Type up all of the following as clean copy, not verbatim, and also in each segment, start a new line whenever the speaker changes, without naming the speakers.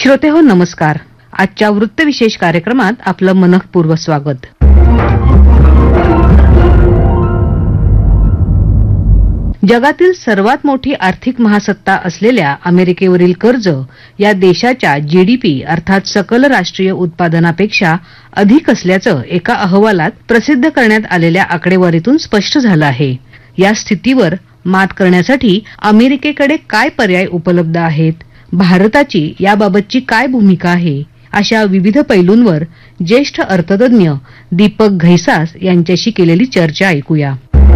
श्रोतेहो नमस्कार. आजच्या वृत्तविशेष कार्यक्रमात आपलं मनःपूर्वक स्वागत. जगातील सर्वात मोठी आर्थिक महासत्ता असलेल्या अमेरिकेवरील कर्ज या देशाच्या जीडीपी अर्थात सकल राष्ट्रीय उत्पादनापेक्षा अधिक असल्याचं एका अहवालात प्रसिद्ध करण्यात आलेल्या आकडेवारीतून स्पष्ट झालं आहे. या स्थितीवर मात करण्यासाठी अमेरिकेकडे काय पर्याय उपलब्ध आहेत, भारताची याबाबतची काय भूमिका आहे, अशा विविध पैलूंवर ज्येष्ठ अर्थतज्ञ दीपक घैसास यांच्याशी केलेली चर्चा ऐकूया.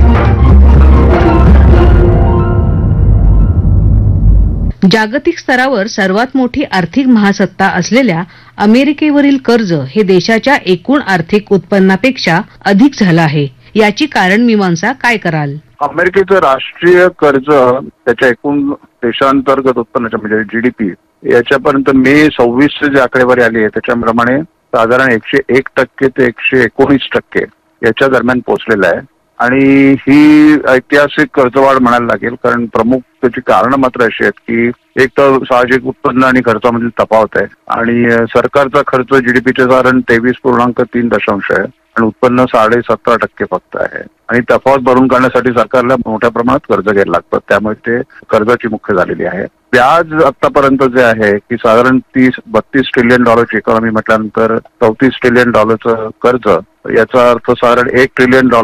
जागतिक स्तरावर सर्वात मोठी आर्थिक महासत्ता असलेल्या अमेरिकेवरील कर्ज हे देशाच्या एकूण आर्थिक उत्पन्नापेक्षा अधिक झालं आहे. याची कारणमीमांसा काय कराल?
अमेरिकेचं राष्ट्रीय कर्ज त्याच्या एकूण देशांतर्गत उत्पन्नाच्या म्हणजे जीडीपी याच्यापर्यंत मे 26 जी आकडेवारी आली आहे त्याच्याप्रमाणे साधारण 101% ते 119% याच्या दरम्यान पोहोचलेलं आहे. आणि ही ऐतिहासिक कर्जवाढ म्हणायला लागेल, कारण प्रमुख त्याची कारणं मात्र अशी आहेत की एक तर साहजिक उत्पन्न आणि खर्चामधील तफावत आहे आणि सरकारचा खर्च जीडीपीचे साधारण 23.3% आहे आणि उत्पन्न 17.5% फक्त आहे आणि तफावत भरून काढण्यासाठी सरकारला मोठ्या प्रमाणात कर्ज घ्यायला लागतं, त्यामुळे ते कर्जाची मुख्य झालेली आहे. व्याज आतापर्यंत जे आहे की साधारण 32 ट्रिलियन डॉलरची इकॉनॉमी म्हटल्यानंतर 34 ट्रिलियन डॉलरचं कर्ज, याचा अर्थ साधारण $1 ट्रिलियन